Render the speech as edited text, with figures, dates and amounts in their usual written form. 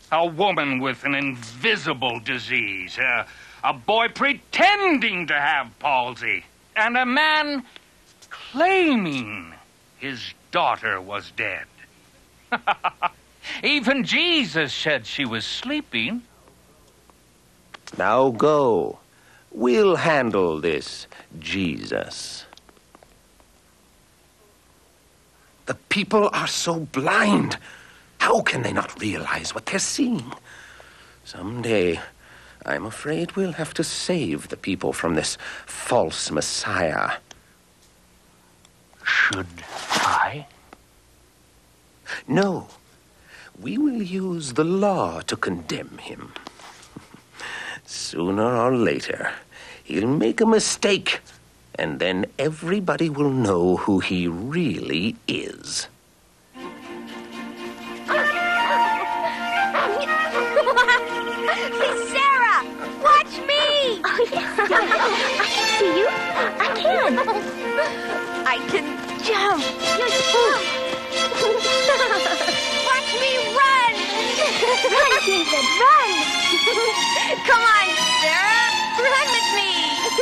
A woman with an invisible disease. A boy pretending to have palsy. And a man claiming his daughter was dead. Even Jesus said she was sleeping. Now go. We'll handle this, Jesus. The people are so blind. How can they not realize what they're seeing? Someday, I'm afraid we'll have to save the people from this false Messiah. Should I? No. We will use the law to condemn him. Sooner or later, he'll make a mistake, and then everybody will know who he really is. Hey, Sarah! Watch me! Oh, yeah. I can see you. I can. I can jump. You jump. Watch me run! Run, David, run! Come on,